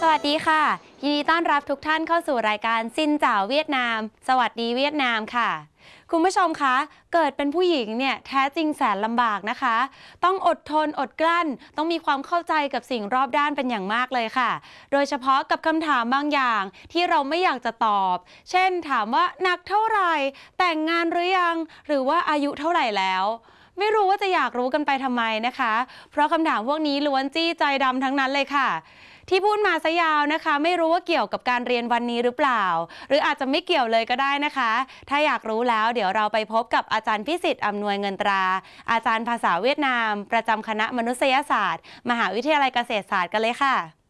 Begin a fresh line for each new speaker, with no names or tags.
วัสดีค่ะยินดีต้อนรับทุกท่านเข้าสู่รายการซินเจ่าเวียดนาม สวัสดีเวียดนามค่ะคุณผู้ชมคะเกิดเป็นผู้หญิงเนี่ยแท้จริงแสนลำบากนะคะต้องอดทนอดกลั้นต้องมีความเข้าใจกับสิ่งรอบด้านเป็นอย่างมากเลยค่ะโดยเฉพาะกับคำถามบางอย่างที่เราไม่อยากจะตอบเช่นถามว่าหนักเท่าไหร่แต่งงานหรือยังหรือว่าอายุเท่าไหร่แล้วไม่รู้ว่าจะอยากรู้กันไปทำไมนะคะเพราะคำถามพวกนี้ล้วนจี้ใจดำทั้งนั้นเลยค่ะที่พูดมาซะยาวนะคะไม่รู้ว่าเกี่ยวกับการเรียนวันนี้หรือเปล่าหรืออาจจะไม่เกี่ยวเลยก็ได้นะคะถ้าอยากรู้แล้วเดี๋ยวเราไปพบกับอาจารย์พิสิทธิ์อำนวยเงินตราอาจารย์ภาษาเวียดนามประจำคณะมนุษยศาสตร์มหาวิทยาลัยเกษตรศาสตร์กันเลยค่ะ